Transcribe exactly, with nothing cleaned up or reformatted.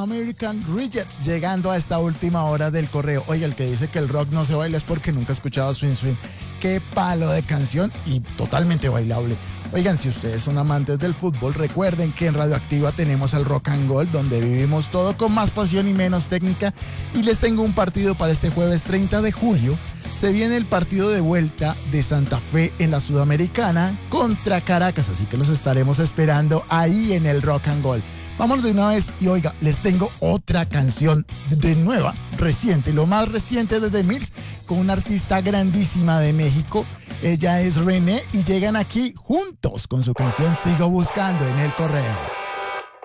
American Rejects, llegando a esta última hora del correo. Oiga, el que dice que el rock no se baila es porque nunca ha escuchado Swing Swing. Qué palo de canción y totalmente bailable. Oigan, si ustedes son amantes del fútbol, recuerden que en Radioactiva tenemos el Rock and Gold, donde vivimos todo con más pasión y menos técnica. Y les tengo un partido para este jueves treinta de julio. Se viene el partido de vuelta de Santa Fe en la Sudamericana contra Caracas, así que los estaremos esperando ahí en el Rock and Gold. Vámonos de una vez y oiga, les tengo otra canción de nueva, reciente, lo más reciente de The Mills, con una artista grandísima de México. Ella es René y llegan aquí juntos con su canción Sigo Buscando en el correo.